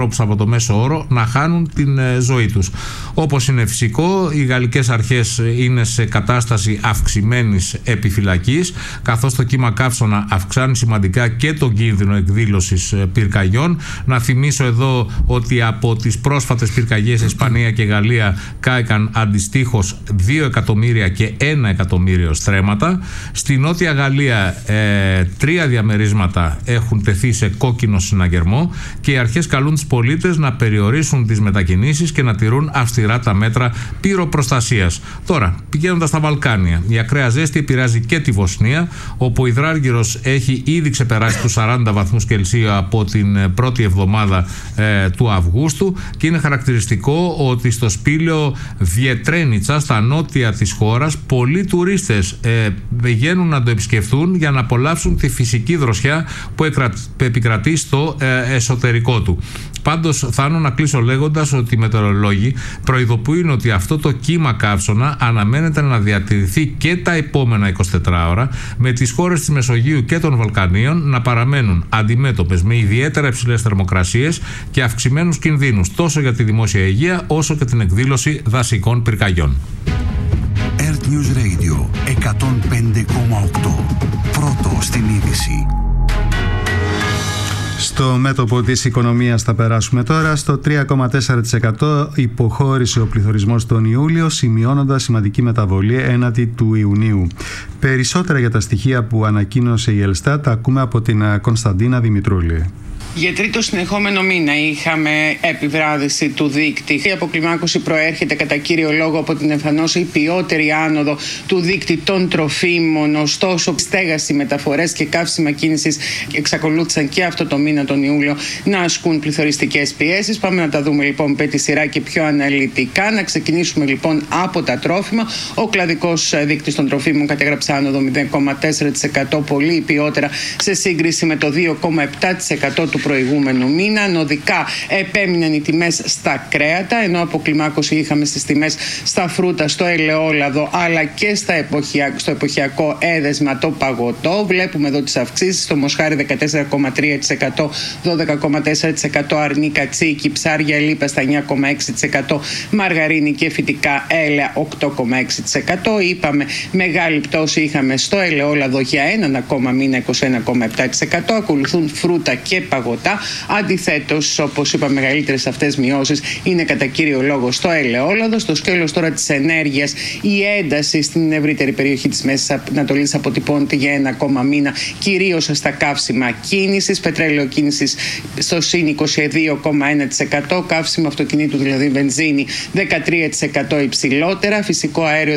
από το μέσο όρο να χάνουν την ζωή τους. Όπως είναι φυσικό, οι γαλλικές αρχές είναι σε κατάσταση αυξημένης επιφυλακής, καθώς το κύμα καύσωνα αυξάνει σημαντικά και τον κίνδυνο εκδήλωσης πυρκαγιών. Να θυμίσω εδώ ότι από τις πρόσφατες πυρκαγιές Ισπανία και Γαλλία κάηκαν αντιστοίχως 2 εκατομμύρια και 1 εκατομμύριο στρέμματα. Στη Νότια Γαλλία 3 διαμερίσματα έχουν τεθεί σε κόκκινο συναγερμό και οι αρχές καλούν τους πολίτες να περιορίσουν τις μετακινήσεις και να τηρούν αυστηρά τα μέτρα πυροπροστασίας. Τώρα, πηγαίνοντας στα Βαλκάνια, η ακραία ζέστη επηρεάζει και τη Βοσνία, όπου ο υδράργυρος έχει ήδη ξεπεράσει τους 40 βαθμούς Κελσίου από την πρώτη εβδομάδα του Αυγούστου και είναι χαρακτηριστικό ότι στο σπήλαιο Βιετρένιτσα, στα νότια της χώρας, πολλοί τουρίστες πηγαίνουν να το επισκεφθούν για να απολαύσουν τη φυσική δροσιά που επικρατεί στο εσωτερικό του. Πάντως, φτάνω να κλείσω λέγοντας ότι οι μετεωρολόγοι προειδοποιούν ότι αυτό το κύμα καύσωνα αναμένεται να διατηρηθεί και τα επόμενα 24 ώρα, με τις χώρες της Μεσογείου και των Βαλκανίων να παραμένουν αντιμέτωπες με ιδιαίτερα υψηλές θερμοκρασίες και αυξημένους κινδύνους τόσο για τη δημόσια υγεία όσο και την εκδήλωση δασικών πυρκαγιών. Earth News Radio 105,8. Πρώτο στην είδηση. Στο μέτωπο της οικονομίας θα περάσουμε τώρα. Στο 3,4% υποχώρησε ο πληθωρισμός τον Ιούλιο, σημειώνοντας σημαντική μεταβολή έναντι του Ιουνίου. Περισσότερα για τα στοιχεία που ανακοίνωσε η Ελστάτ ακούμε από την Κωνσταντίνα Δημητρούλη. Για τρίτο συνεχόμενο μήνα είχαμε επιβράδυση του δείκτη. Η αποκλιμάκωση προέρχεται κατά κύριο λόγο από την εμφανώς ποιότερη άνοδο του δείκτη των τροφίμων. Ωστόσο, στέγαση, μεταφορές και καύσιμα κίνησης εξακολούθησαν και αυτό το μήνα, τον Ιούλιο, να ασκούν πληθωριστικές πιέσεις. Πάμε να τα δούμε λοιπόν με τη σειρά και πιο αναλυτικά. Να ξεκινήσουμε λοιπόν από τα τρόφιμα. Ο κλαδικός δείκτης των τροφίμων κατέγραψε άνοδο 0,4%, πολύ ποιότερα σε σύγκριση με το 2,7% του προηγούμενου μήνα. Ανωδικά επέμειναν οι τιμές στα κρέατα, ενώ αποκλιμάκωση είχαμε στις τιμές στα φρούτα, στο ελαιόλαδο, αλλά και στο εποχιακό έδεσμα, το παγωτό. Βλέπουμε εδώ τις αυξήσεις: στο μοσχάρι 14,3%, 12,4% αρνί κατσίκι, ψάρια λίπα στα 9,6%, μαργαρίνη και φυτικά έλαια 8,6%. Είπαμε μεγάλη πτώση είχαμε στο ελαιόλαδο για έναν ακόμα μήνα, 21,7%. Ακολουθούν φρούτα και παγωτά. Αντιθέτως, όπως είπα, μεγαλύτερες αυτές μειώσεις είναι κατά κύριο λόγο στο ελαιόλαδο. Στο σκέλος τώρα της ενέργειας, η ένταση στην ευρύτερη περιοχή της Μέσης Ανατολής αποτυπώνεται για ένα ακόμα μήνα, κυρίως στα καύσιμα κίνησης. Πετρέλαιο κίνησης στο συν 22,1%, καύσιμο αυτοκινήτου δηλαδή βενζίνη 13% υψηλότερα, φυσικό αέριο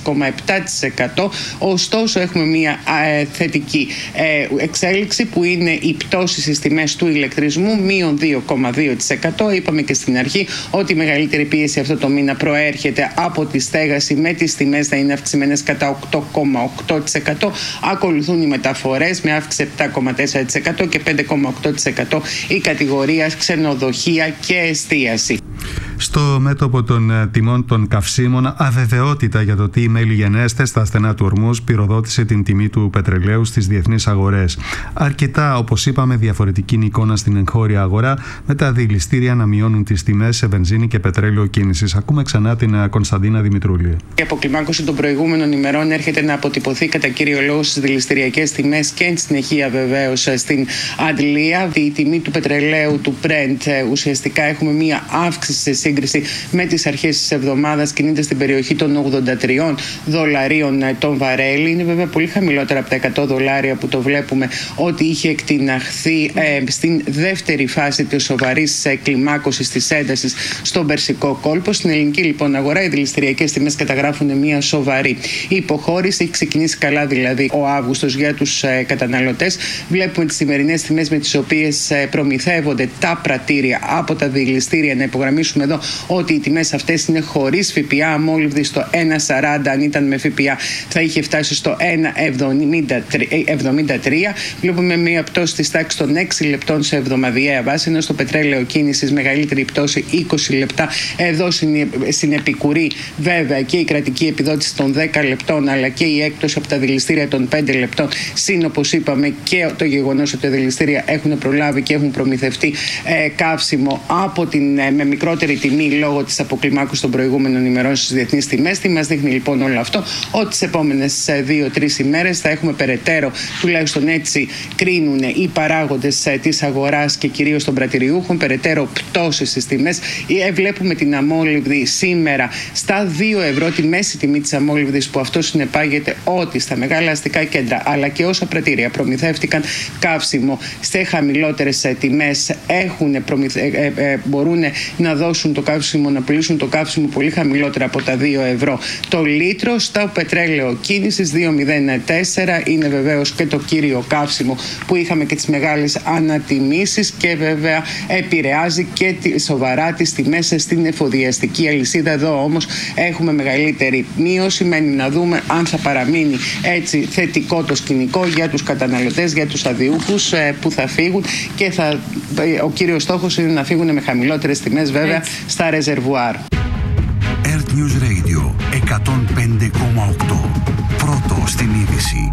16,7%. Ωστόσο, έχουμε μια θετική εξέλιξη που είναι η πτώση στις τιμές του ηλεκτρισμού, μείον 2,2%. Είπαμε και στην αρχή ότι η μεγαλύτερη πίεση αυτό το μήνα προέρχεται από τη στέγαση, με τις τιμές να είναι αυξημένες κατά 8,8%. Ακολουθούν οι μεταφορές με αύξηση 7,4% και 5,8% η κατηγορία ξενοδοχεία και εστίαση. Στο μέτωπο των τιμών των καυσίμων, αβεβαιότητα για το τι μέλη στα στενά του ορμούς πυροδότησε την τιμή του πετρελαίου στις διεθνείς αγορές. Αρκετά, όπως είπαμε, διαφορετική είναι η εικόνα στην εγχώρια αγορά, με τα δηληστήρια να μειώνουν τις τιμές σε βενζίνη και πετρέλαιο κίνησης. Ακούμε ξανά την Κωνσταντίνα Δημητρούλη. Η αποκλιμάκωση των προηγούμενων ημερών έρχεται να αποτυπωθεί κατά κύριο λόγο στις δηληστηριακές τιμές και εν συνεχεία βεβαίως στην αντλία. Η τιμή του πετρελαίου, του Brent, ουσιαστικά έχουμε μία αύξηση σε σύγκριση με τις αρχές της εβδομάδας, κινείται στην περιοχή των $83 τον βαρέλι. Είναι βέβαια πολύ χαμηλότερα από τα $100 που το βλέπουμε ότι είχε εκτιναχθεί στην δεύτερη φάση της σοβαρής κλιμάκωσης της έντασης στον Περσικό κόλπο. Στην ελληνική λοιπόν αγορά οι δηληστηριακές τιμές καταγράφουν μια σοβαρή υποχώρηση. Έχει ξεκινήσει καλά δηλαδή ο Αύγουστος για τους καταναλωτές. Βλέπουμε τις σημερινές τιμές με τις οποίες προμηθεύονται τα πρατήρια από τα δηληστήρια. Να υπογραμμίσουμε εδώ ότι οι τιμές αυτές είναι χωρίς ΦΠΑ. Αμόλυβδη στο 1,40, αν ήταν με ΦΠΑ θα είχε φτάσει στο 1,73. Βλέπουμε μία πτώση της τάξης των 6 λεπτών σε εβδομαδιαία βάση, ενώ στο πετρέλαιο κίνησης μεγαλύτερη πτώση 20 λεπτά. Εδώ στην επικουρή βέβαια και η κρατική επιδότηση των 10 λεπτών, αλλά και η έκπτωση από τα δηληστήρια των 5 λεπτών, συν όπως είπαμε και το γεγονός ότι τα δηληστήρια έχουν προλάβει και έχουν προμηθευτεί καύσιμο με μικρότερη τιμή λόγω της αποκλιμάκωσης των προηγούμενων ημερών στις διεθνείς τιμές. Τι μας δείχνει λοιπόν όλο αυτό? Ότι τις επόμενες 2-3 ημέρες θα έχουμε περαιτέρω, τουλάχιστον έτσι κρίνουν οι παράγοντες της αγοράς και κυρίως των πρατηριούχων, περαιτέρω πτώσεις στις τιμές. Βλέπουμε την αμόλυβδη σήμερα στα 2 ευρώ, τη μέση τιμή της αμόλυβδης, που αυτό συνεπάγεται ότι στα μεγάλα αστικά κέντρα αλλά και όσα πρατήρια προμηθεύτηκαν καύσιμο σε χαμηλότερες τιμές μπορούν να δώσουν το καύσιμο, να πουλήσουν το καύσιμο πολύ χαμηλότερα από τα 2 ευρώ το λίτρο. Στο πετρέλαιο κίνησης 2,04 είναι βεβαίως και το κύριο καύσιμο που είχαμε και τις μεγάλες ανατιμήσεις και βέβαια επηρεάζει και σοβαρά τις τιμές στην εφοδιαστική αλυσίδα. Εδώ όμως έχουμε μεγαλύτερη μείωση. Μένει να δούμε αν θα παραμείνει έτσι θετικό το σκηνικό για τους καταναλωτές, για τους αδιούχους που θα φύγουν, και ο κύριος στόχος είναι να φύγουν με χαμηλότερες τιμές βέβαια στα ρεζερβουάρ. Earth News Radio 105,8. Πρώτο στην είδηση.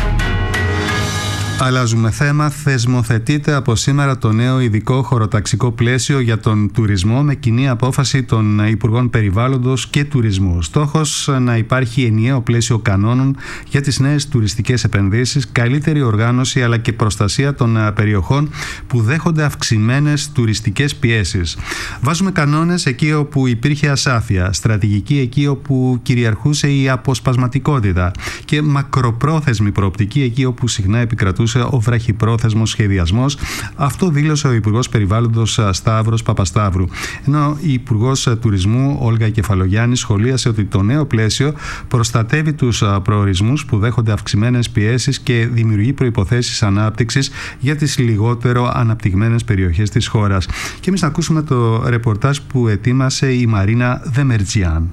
Αλλάζουμε θέμα. Θεσμοθετείται από σήμερα το νέο ειδικό χωροταξικό πλαίσιο για τον τουρισμό με κοινή απόφαση των Υπουργών Περιβάλλοντος και Τουρισμού. Στόχος να υπάρχει ενιαίο πλαίσιο κανόνων για τις νέες τουριστικές επενδύσεις, καλύτερη οργάνωση αλλά και προστασία των περιοχών που δέχονται αυξημένες τουριστικές πιέσεις. Βάζουμε κανόνες εκεί όπου υπήρχε ασάφεια, στρατηγική εκεί όπου κυριαρχούσε η αποσπασματικότητα και μακροπρόθεσμη προοπτική εκεί όπου συχνά επικρατούσε ο βραχυπρόθεσμος σχεδιασμός. Αυτό δήλωσε ο Υπουργός Περιβάλλοντος Σταύρος Παπασταύρου. Ενώ η Υπουργός Τουρισμού Όλγα Κεφαλογιάννη σχολίασε ότι το νέο πλαίσιο προστατεύει τους προορισμούς που δέχονται αυξημένες πιέσεις και δημιουργεί προϋποθέσεις ανάπτυξης για τις λιγότερο αναπτυγμένες περιοχές της χώρας. Και εμείς να ακούσουμε το ρεπορτάζ που ετοίμασε η Μαρίνα Δεμερτζιάν.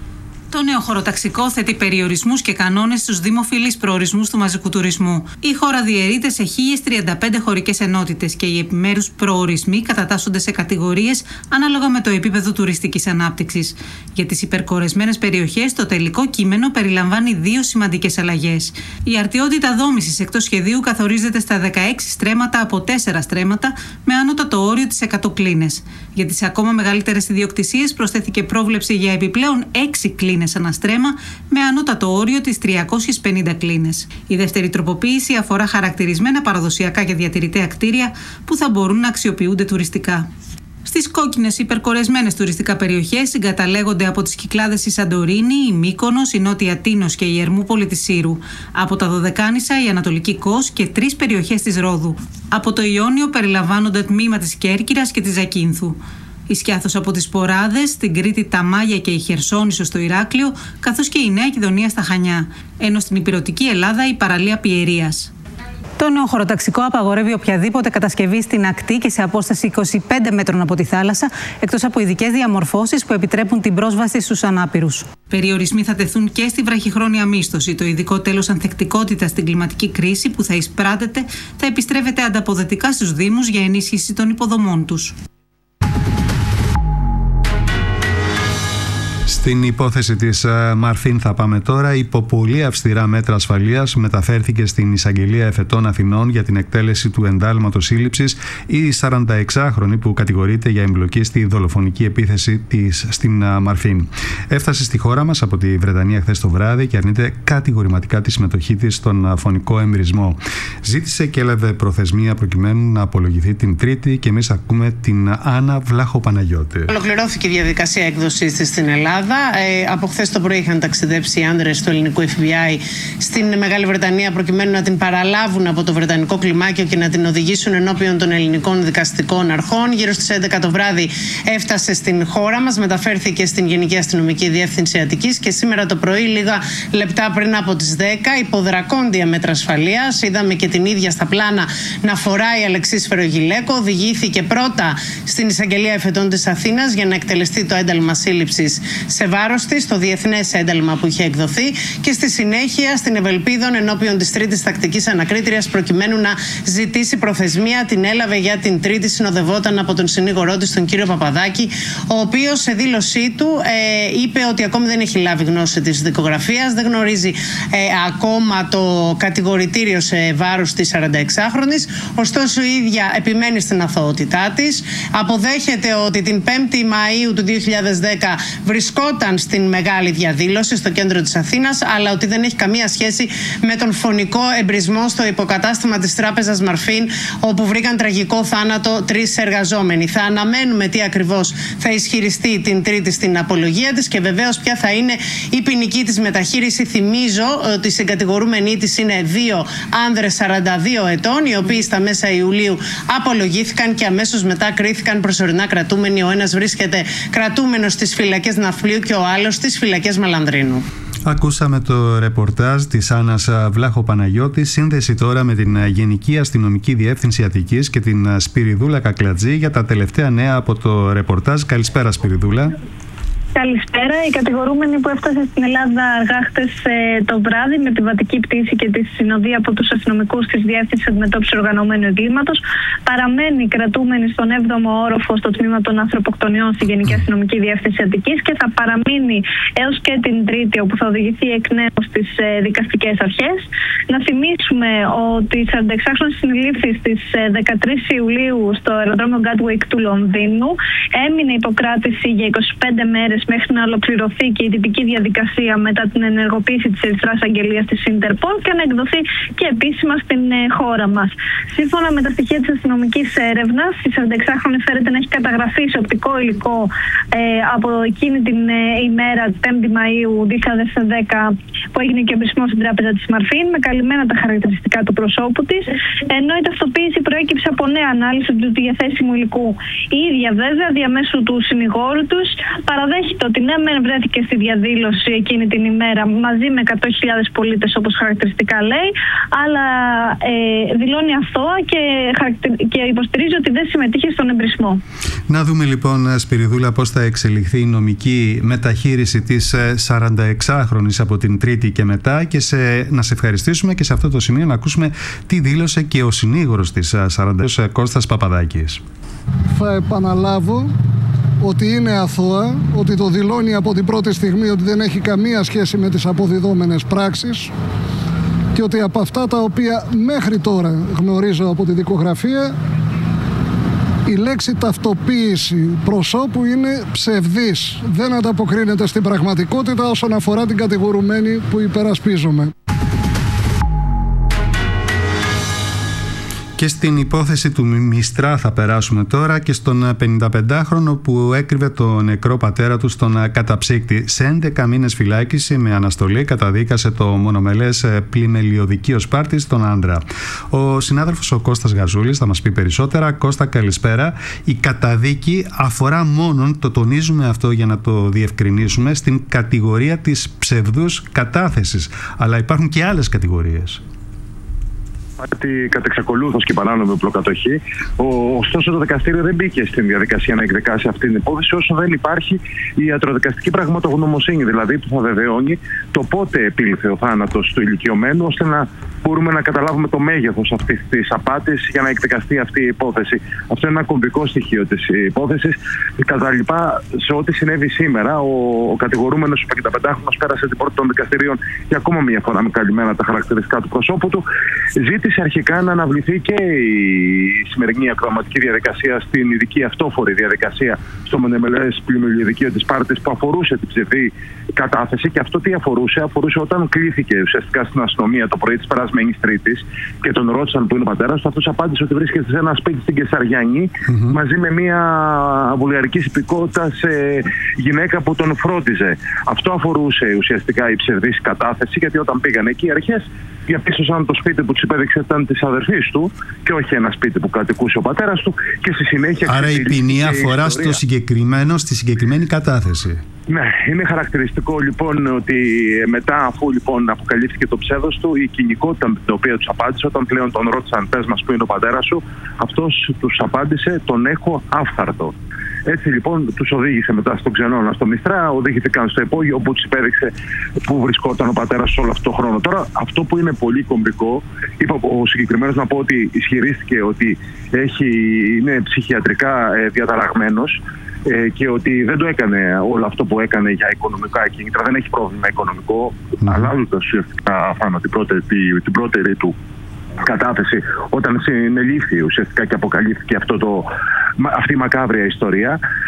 Το νέο χωροταξικό θέτει περιορισμούς και κανόνες στους δημοφιλείς προορισμούς του μαζικού τουρισμού. Η χώρα διαιρείται σε 1035 χωρικές ενότητες και οι επιμέρους προορισμοί κατατάσσονται σε κατηγορίες ανάλογα με το επίπεδο τουριστικής ανάπτυξης. Για τις υπερκορεσμένες περιοχές, το τελικό κείμενο περιλαμβάνει 2 σημαντικές αλλαγές. Η αρτιότητα δόμησης εκτός σχεδίου καθορίζεται στα 16 στρέμματα από 4 στρέμματα με ανώτατο όριο τις 100 κλίνες. Για τις ακόμα μεγαλύτερες ιδιοκτησίες προσθέθηκε πρόβλεψη για επιπλέον 6 κλίνες αναστρέμα με ανώτατο όριο τις 350 κλίνες. Η δεύτερη τροποποίηση αφορά χαρακτηρισμένα παραδοσιακά και διατηρητέα κτίρια που θα μπορούν να αξιοποιούνται τουριστικά. Στις κόκκινες υπερκορεσμένες τουριστικά περιοχές συγκαταλέγονται από τις Κυκλάδες η Σαντορίνη, η Μύκονος, η Νότια Τίνος και η Ερμούπολη της Σύρου. Από τα Δωδεκάνησα, η Ανατολική Κος και 3 περιοχές της Ρόδου. Από το Ιόνιο περιλαμβάνονται τμήμα της Κέρκυρας και της Ζακίνθου. Η Σκιάθος από τις Ποράδες, στην Κρήτη τα Μάγια και η Χερσόνησο στο Ηράκλειο, καθώς και η Νέα Κιδωνία στα Χανιά, ενώ στην υπηρετική Ελλάδα η παραλία Πιερίας. Το νέο χωροταξικό απαγορεύει οποιαδήποτε κατασκευή στην ακτή και σε απόσταση 25 μέτρων από τη θάλασσα, εκτός από ειδικές διαμορφώσεις που επιτρέπουν την πρόσβαση στους ανάπηρους. Περιορισμοί θα τεθούν και στη βραχυχρόνια μίσθωση. Το ειδικό τέλος ανθεκτικότητας στην κλιματική κρίση που θα εισπράτεται θα επιστρέφεται ανταποδοτικά στους Δήμους για ενίσχυση των υποδομών τους. Στην υπόθεση της Μαρφίν θα πάμε τώρα. Υπό πολύ αυστηρά μέτρα ασφαλείας μεταφέρθηκε στην Εισαγγελία Εφετών Αθηνών για την εκτέλεση του εντάλματος σύλληψης η 46χρονη που κατηγορείται για εμπλοκή στη δολοφονική επίθεση της στην Μαρφίν. Έφτασε στη χώρα μας από τη Βρετανία χθες το βράδυ και αρνείται κατηγορηματικά τη συμμετοχή της στον φωνικό εμπειρισμό. Ζήτησε και έλαβε προθεσμία προκειμένου να απολογηθεί την Τρίτη και εμείς ακούμε την Άννα Βλάχο-Παναγιώτη. Ολοκληρώθηκε η διαδικασία έκδοσης της στην Ελλάδα. Ελλάδα. Από χθες το πρωί είχαν ταξιδέψει οι άνδρες του ελληνικού FBI στην Μεγάλη Βρετανία προκειμένου να την παραλάβουν από το βρετανικό κλιμάκιο και να την οδηγήσουν ενώπιον των ελληνικών δικαστικών αρχών. Γύρω στις 11 το βράδυ έφτασε στην χώρα μας, μεταφέρθηκε στην Γενική Αστυνομική Διεύθυνση Αττικής και σήμερα το πρωί, λίγα λεπτά πριν από τις 10, υπό δρακόντια μέτρα ασφαλείας, είδαμε και την ίδια στα πλάνα να φοράει αλεξίσφαιρο γυλαίκο. Οδηγήθηκε πρώτα στην Εισαγγελία Εφετών της Αθήνας για να εκτελεστεί το ένταλμα σύλληψης σε βάρος της, το διεθνές ένταλμα που είχε εκδοθεί, και στη συνέχεια στην Ευελπίδων ενώπιον της Τρίτης Τακτικής Ανακρίτριας προκειμένου να ζητήσει προθεσμία. Την έλαβε για την Τρίτη, συνοδευόταν από τον συνήγορό της, τον κύριο Παπαδάκη, ο οποίος σε δήλωσή του είπε ότι ακόμη δεν έχει λάβει γνώση της δικογραφίας, δεν γνωρίζει ακόμα το κατηγορητήριο σε βάρος της 46χρονης, ωστόσο η ίδια επιμένει στην αθωότητά της. Αποδέχεται ότι την 5η Μαΐου του 2010 βρισκόταν στην μεγάλη διαδήλωση στο κέντρο της Αθήνας, αλλά ότι δεν έχει καμία σχέση με τον φωνικό εμπρισμό στο υποκατάστημα της τράπεζας Μαρφίν, όπου βρήκαν τραγικό θάνατο 3 εργαζόμενοι. Θα αναμένουμε τι ακριβώς θα ισχυριστεί την Τρίτη στην απολογία της και βεβαίως ποια θα είναι η ποινική της μεταχείριση. Θυμίζω ότι οι συγκατηγορούμενοι της είναι 2 άνδρες 42 ετών, οι οποίοι στα μέσα Ιουλίου απολογήθηκαν και αμέσως μετά κρίθηκαν προσωρινά κρατούμενοι. Ο ένας βρίσκεται κρατούμενος στις φυλακές Ναυπλίου και ο άλλος στις φυλακές Μαλανδρίνου. Ακούσαμε το ρεπορτάζ της Άννας Βλάχο-Παναγιώτη, σύνδεση τώρα με την Γενική Αστυνομική Διεύθυνση Αττικής και την Σπυριδούλα Κακλατζή για τα τελευταία νέα από το ρεπορτάζ. Καλησπέρα, Σπυριδούλα. Καλησπέρα. Η κατηγορούμενη που έφτασε στην Ελλάδα αργά χτες το βράδυ με τη βατική πτήση και τη συνοδεία από τους αστυνομικούς της Διεύθυνσης Αντιμετώπισης Οργανωμένου Εγκλήματος παραμένει κρατούμενη στον 7ο όροφο στο τμήμα των ανθρωποκτονιών στη Γενική Αστυνομική Διεύθυνση Αττικής και θα παραμείνει έως και την Τρίτη, όπου θα οδηγηθεί εκ νέου στις δικαστικές αρχές. Να θυμίσουμε ότι η 46χρονη συνελήφθη στις 13 Ιουλίου στο αεροδρόμιο Gatwick του Λονδίνου. Έμεινε υποκράτηση για 25 μέρες μέχρι να ολοκληρωθεί και η τυπική διαδικασία μετά την ενεργοποίηση της Ερυθράς Αγγελίας της Ιντερπολ και να εκδοθεί και επίσημα στην χώρα μας. Σύμφωνα με τα στοιχεία της αστυνομικής έρευνας, η 46χρονη φέρεται να έχει καταγραφεί σε οπτικό υλικό από εκείνη την ημέρα, 5η Μαΐου 2010, που έγινε και εμπρισμός στην τράπεζα της Μαρφίν, με καλυμμένα τα χαρακτηριστικά του προσώπου της, ενώ η ταυτοποίηση προέκυψε από νέα ανάλυση του διαθέσιμου υλικού. Η ίδια βέβαια διαμέσου του συνηγόρου τους παραδέχεται ότι ναι, μεν βρέθηκε στη διαδήλωση εκείνη την ημέρα μαζί με 100.000 πολίτες όπως χαρακτηριστικά λέει, αλλά δηλώνει αθώα και υποστηρίζει ότι δεν συμμετείχε στον εμπρισμό. Να δούμε λοιπόν, Σπυριδούλα, πώς θα εξελιχθεί η νομική μεταχείριση της 46χρονης από την Τρίτη και μετά, και να σε ευχαριστήσουμε και σε αυτό το σημείο να ακούσουμε τι δήλωσε και ο συνήγορος της 46, Κώστας Παπαδάκης. Θα επαναλάβω ότι είναι αθώα, ότι το δηλώνει από την πρώτη στιγμή ότι δεν έχει καμία σχέση με τις αποδιδόμενες πράξεις και ότι από αυτά τα οποία μέχρι τώρα γνωρίζω από τη δικογραφία, η λέξη ταυτοποίηση προσώπου είναι ψευδής. Δεν ανταποκρίνεται στην πραγματικότητα όσον αφορά την κατηγορουμένη που υπερασπίζομαι. Και στην υπόθεση του Μιστρά θα περάσουμε τώρα και στον 55χρονο που έκρυβε τον νεκρό πατέρα του στον καταψύκτη. Σε 11 μήνες φυλάκιση με αναστολή καταδίκασε το μονομελές πλημελιωδικείο Σπάρτη στον άντρα. Ο συνάδελφος ο Κώστας Γαζούλης θα μας πει περισσότερα. Κώστα, καλησπέρα. Η καταδίκη αφορά μόνον, το τονίζουμε αυτό για να το διευκρινίσουμε, στην κατηγορία της ψευδούς κατάθεσης. Αλλά υπάρχουν και άλλες κατηγορίες. Κατ' εξακολούθως και παράνομη οπλοκατοχή. Ωστόσο, το δικαστήριο δεν μπήκε στην διαδικασία να εκδικάσει αυτή την υπόθεση όσο δεν υπάρχει η ιατροδικαστική πραγματογνωμοσύνη, δηλαδή που θα βεβαιώνει το πότε επήλθε ο θάνατος του ηλικιωμένου, ώστε να μπορούμε να καταλάβουμε το μέγεθος αυτής της απάτης για να εκδικαστεί αυτή η υπόθεση. Αυτό είναι ένα κομβικό στοιχείο της υπόθεσης. Κατά λοιπά, σε ό,τι συνέβη σήμερα, ο κατηγορούμενος, ο 55χρονος, πέρασε την πόρτα των δικαστηρίων για ακόμα μια φορά με καλυμμένα τα χαρακτηριστικά του προσώπου του. Ζήτησε αρχικά να αναβληθεί και η σημερινή ακροαματική διαδικασία στην ειδική αυτόφορη διαδικασία στο μονομελές πλημελιωδικείο της Σπάρτης, που αφορούσε την ψευδή κατάθεση. Και αυτό τι αφορούσε? Αφορούσε όταν κλήθηκε ουσιαστικά στην αστυνομία το πρωί της περασμένης περασμένης Τρίτης και τον ρώτησαν που είναι ο πατέρας του, αυτός απάντησε ότι βρίσκεται σε ένα σπίτι στην Κεσαριανή μαζί με μια βουλγαρικής υπηκότητας γυναίκα που τον φρόντιζε. Αυτό αφορούσε ουσιαστικά η ψευδής κατάθεση, γιατί όταν πήγαν εκεί οι αρχές διαπίστωσαν το σπίτι που τους υπέδειξε ήταν της αδερφής του και όχι ένα σπίτι που κατοικούσε ο πατέρας του, και στη συνέχεια. Άρα η ποινή αφορά στη συγκεκριμένη κατάθεση. Ναι, είναι χαρακτηριστικό λοιπόν ότι μετά, αφού λοιπόν αποκαλύφθηκε το ψεύδος του, η κοινικότητα με την οποία τους απάντησε, όταν πλέον τον ρώτησαν πες μας που είναι ο πατέρας σου, αυτός τους απάντησε τον έχω άφθαρτο. Έτσι λοιπόν τους οδήγησε μετά στον Ξενώνα στο Μιστρά, οδηγήθηκαν στο υπόγειο όπου τους υπέδειξε πού βρισκόταν ο πατέρας όλο αυτό το χρόνο. Τώρα αυτό που είναι πολύ κομβικό, είπα ο συγκεκριμένος να πω ότι ισχυρίστηκε ότι είναι ψυχιατρικά διαταραγμένος και ότι δεν το έκανε όλο αυτό που έκανε για οικονομικά κίνητρα, δεν έχει πρόβλημα οικονομικό, αλλάζοντας ουσιαστικά την πρώτερη του κατάθεση όταν συνελήφθη ουσιαστικά και αποκαλύφθηκε αυτή η μακάβρια ιστορία.